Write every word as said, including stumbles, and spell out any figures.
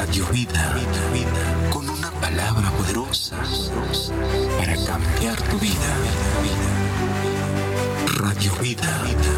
Radio Vida, con una palabra poderosa para cambiar tu vida. Radio Vida.